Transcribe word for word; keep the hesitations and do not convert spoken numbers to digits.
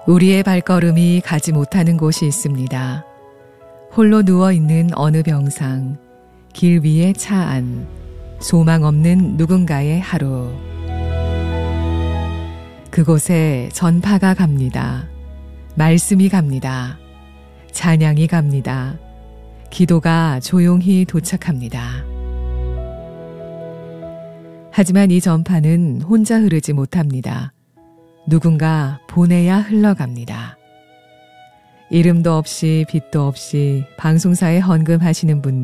우리의 발걸음이 가지 못하는 곳이 있습니다. 홀로 누워있는 어느 병상, 길 위의 차 안, 소망 없는 누군가의 하루. 그곳에 전파가 갑니다. 말씀이 갑니다. 찬양이 갑니다. 기도가 조용히 도착합니다. 하지만 이 전파는 혼자 흐르지 못합니다. 누군가 보내야 흘러갑니다. 이름도 없이 빛도 없이 방송사에 헌금하시는 분들